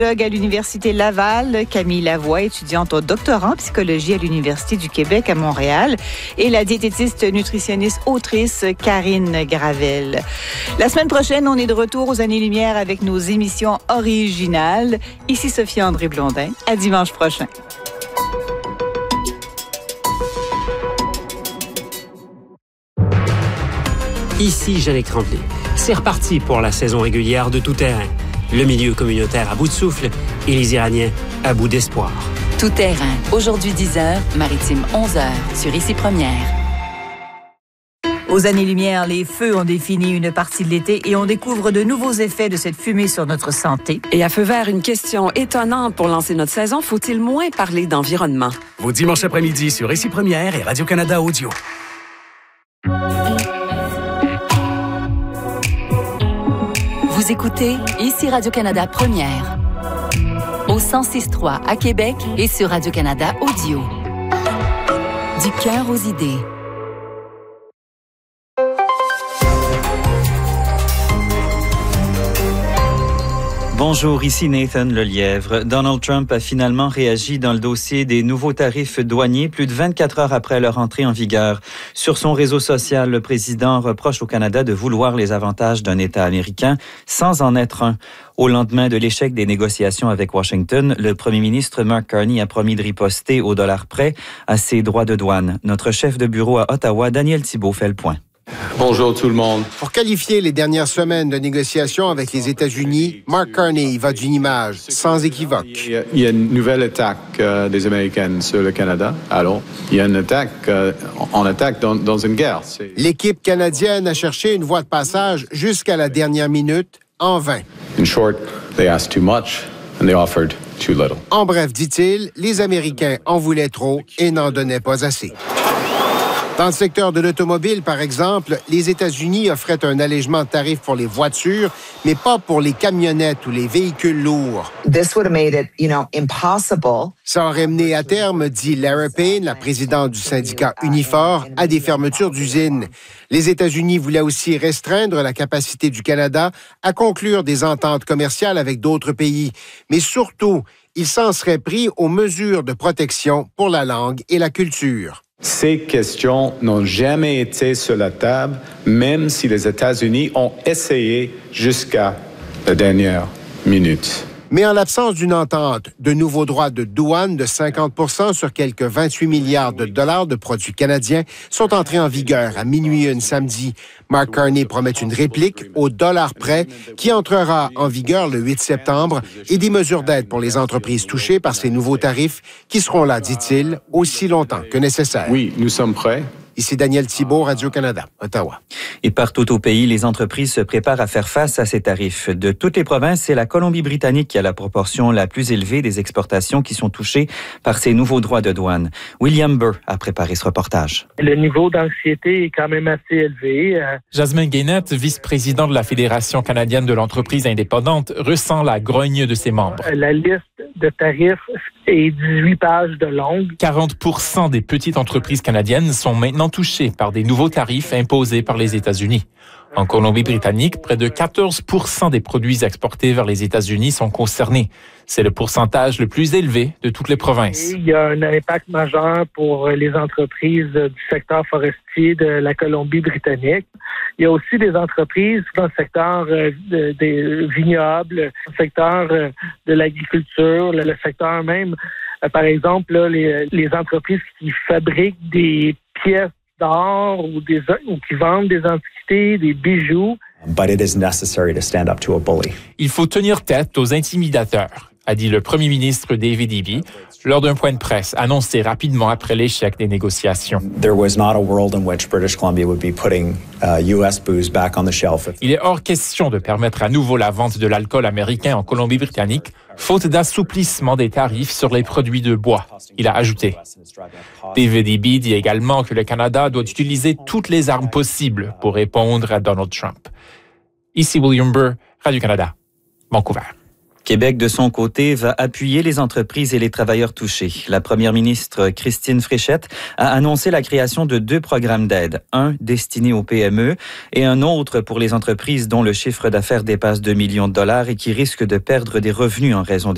À l'Université Laval, Camille Lavoie, étudiante au doctorat en psychologie à l'Université du Québec à Montréal, et la diététiste nutritionniste autrice Karine Gravel. La semaine prochaine, on est de retour aux Années-Lumière avec nos émissions originales. Ici Sophie André Blondin. À dimanche prochain. Ici Jeannick Tremblay. C'est reparti pour la saison régulière de Tout terrain. Le milieu communautaire à bout de souffle et les Iraniens à bout d'espoir. Tout terrain, aujourd'hui 10h, Maritime 11h, sur Ici Première. Aux Années-Lumière, les feux ont défini une partie de l'été et on découvre de nouveaux effets de cette fumée sur notre santé. Et à feu vert, une question étonnante pour lancer notre saison. Faut-il moins parler d'environnement? Vos dimanches après-midi sur Ici Première et Radio-Canada Audio. Vous écoutez Ici Radio-Canada Première, au 106.3 à Québec et sur Radio-Canada Audio. Du cœur aux idées. Bonjour, ici Nathan Lelièvre. Donald Trump a finalement réagi dans le dossier des nouveaux tarifs douaniers plus de 24 heures après leur entrée en vigueur. Sur son réseau social, le président reproche au Canada de vouloir les avantages d'un État américain sans en être un. Au lendemain de l'échec des négociations avec Washington, le premier ministre Mark Carney a promis de riposter au dollar près à ses droits de douane. Notre chef de bureau à Ottawa, Daniel Thibault, fait le point. Bonjour tout le monde. Pour qualifier les dernières semaines de négociations avec les États-Unis, Mark Carney va d'une image sans équivoque. Il y a une nouvelle attaque des Américains sur le Canada. Alors, il y a une attaque, on attaque dans une guerre. L'équipe canadienne a cherché une voie de passage jusqu'à la dernière minute, en vain. In short, they asked too much and they offered too little. En bref, dit-il, les Américains en voulaient trop et n'en donnaient pas assez. Dans le secteur de l'automobile, par exemple, les États-Unis offraient un allègement de tarifs pour les voitures, mais pas pour les camionnettes ou les véhicules lourds. This would have made it, impossible. Ça aurait mené à terme, dit Lara Payne, la présidente du syndicat Unifor, à des fermetures d'usines. Les États-Unis voulaient aussi restreindre la capacité du Canada à conclure des ententes commerciales avec d'autres pays. Mais surtout, ils s'en seraient pris aux mesures de protection pour la langue et la culture. Ces questions n'ont jamais été sur la table, même si les États-Unis ont essayé jusqu'à la dernière minute. Mais en l'absence d'une entente, de nouveaux droits de douane de 50 % sur quelques 28 milliards de dollars de produits canadiens sont entrés en vigueur à minuit samedi. Mark Carney promet une réplique au dollar près qui entrera en vigueur le 8 septembre et des mesures d'aide pour les entreprises touchées par ces nouveaux tarifs qui seront là, dit-il, aussi longtemps que nécessaire. Oui, nous sommes prêts. Ici Daniel Thibault, Radio-Canada, Ottawa. Et partout au pays, les entreprises se préparent à faire face à ces tarifs. De toutes les provinces, c'est la Colombie-Britannique qui a la proportion la plus élevée des exportations qui sont touchées par ces nouveaux droits de douane. William Burr a préparé ce reportage. Le niveau d'anxiété est quand même assez élevé. Jasmine Guénette, vice-président de la Fédération canadienne de l'entreprise indépendante, ressent la grogne de ses membres. La liste de tarifs est 18 pages de longue. 40% des petites entreprises canadiennes sont maintenant touchées par des nouveaux tarifs imposés par les États-Unis. En Colombie-Britannique, près de 14% des produits exportés vers les États-Unis sont concernés. C'est le pourcentage le plus élevé de toutes les provinces. Et il y a un impact majeur pour les entreprises du secteur forestier de la Colombie-Britannique. Il y a aussi des entreprises dans le secteur des vignobles, le secteur de l'agriculture, le secteur même, par exemple, là, les entreprises qui fabriquent des pièces d'or ou qui vendent des antiquités, des bijoux. But it is necessary to stand up to a bully. Il faut tenir tête aux intimidateurs, a dit le premier ministre David Eby lors d'un point de presse annoncé rapidement après l'échec des négociations. There was not a world in which British Columbia would be putting US booze back on the shelf. Il est hors question de permettre à nouveau la vente de l'alcool américain en Colombie-Britannique, faute d'assouplissement des tarifs sur les produits de bois, il a ajouté. David Eby dit également que le Canada doit utiliser toutes les armes possibles pour répondre à Donald Trump. Ici William Burr, Radio-Canada, Vancouver. Québec, de son côté, va appuyer les entreprises et les travailleurs touchés. La première ministre Christine Fréchette a annoncé la création de 2 programmes d'aide, un destiné aux PME et un autre pour les entreprises dont le chiffre d'affaires dépasse 2 millions de dollars et qui risquent de perdre des revenus en raison des